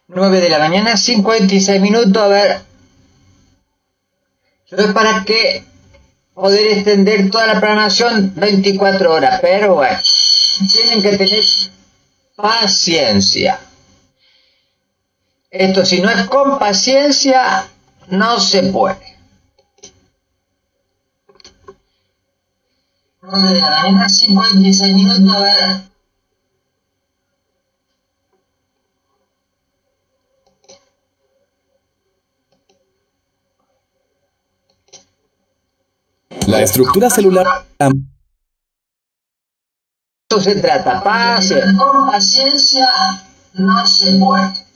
9 de la mañana, 56 minutos. A ver, eso es para que poder extender toda la programación 24 horas, pero bueno, tienen que tener paciencia. Esto, si no es con paciencia, no se puede. 9 de la mañana, 56 minutos. A ver. La estructura celular. Esto se trata, paciencia. Con paciencia no se puede.